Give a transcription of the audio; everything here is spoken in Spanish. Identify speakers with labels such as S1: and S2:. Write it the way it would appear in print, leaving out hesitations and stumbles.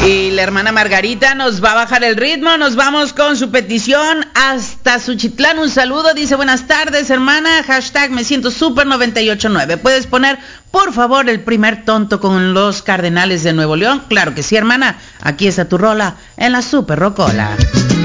S1: Y la hermana Margarita nos va a bajar el ritmo. Nos vamos con su petición hasta Suchitlán. Un saludo, dice: buenas tardes, hermana. Hashtag me siento súper 989. ¿Puedes poner, por favor, el primer tonto con los Cardenales de Nuevo León? Claro que sí, hermana. Aquí está tu rola en la Super Rocola.